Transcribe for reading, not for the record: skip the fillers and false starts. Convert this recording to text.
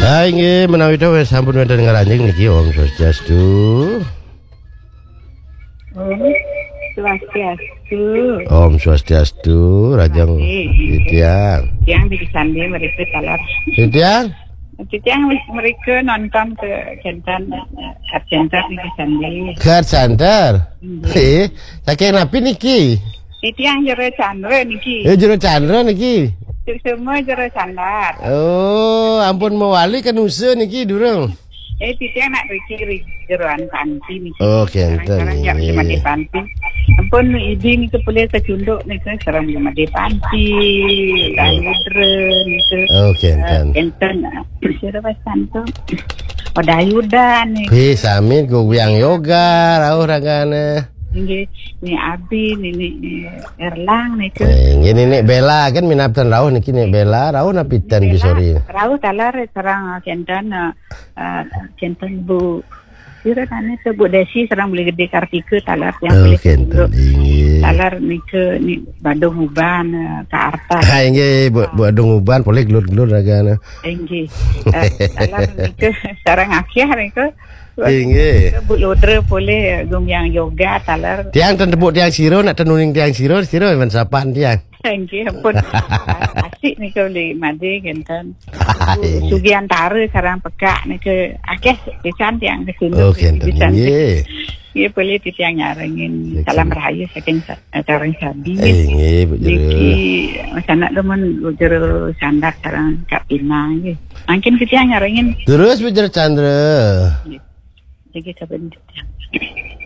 Hai nggih menawi dawuh sampun wonten ngaranjing niki Om Swastiastu. Om Swastiastu, rajang Titiang. Tiang di Sandi mereka talar. Titiang? Tiang mereka nonton ke Kentan Center di Sandi. Ke Center? Saking napi niki? Tiang jero Chandra niki. Jero Chandra niki? Semua jero Chandra. Oh, ampun mewali kan usaha niki durung. Tiang nak riki jeroan panti niki. Oh, Kentan. Sekarang jam lima di panti. Ampun iding ke boleh kecunduk ni ke sekarang lima di panti. Dayudra ni ke. Oh, Kentan. Kentan. Siapa pasan tu? Oh, Dayuda ni. Samin go yang yoga, rauh ragana. Ini Abi, ini Erlang ni ke. Ini nek Bella kan minaptan rauh niki nek Bella rauh napitan bisori. Rauh talar serang Kentan Bu. Kira tanya ke Bu Desi serang boleh gede Kartika talar yang boleh Kentan. Talar ni ke ni Badung Uban ke Arta. Ha inggih Badung Uban boleh gelut-gelut ragana. Inggih. Talar ni ke serang akhir ni ke. Inggih. Bu Lodre boleh gumyang yoga talar. Tiang tebuk tiang siro nak tenuning tiang siro men sapan tiang. Inggih ampun. Asik ni ke boleh made Kentan. Sugiantara sekarang pekak ni ke akeh desan tiang ke sini. Oh Kentan. Inggih. Ia boleh tiang nyarengin salam raya saking sareng sabi. Inggih Bu Jero. Niki sanak demen Bu Jero sandak sareng Kak Pinang nggih. Mungkin tiang nyarengin. Terus Bu Jero Chandra. Jadi saben tiang.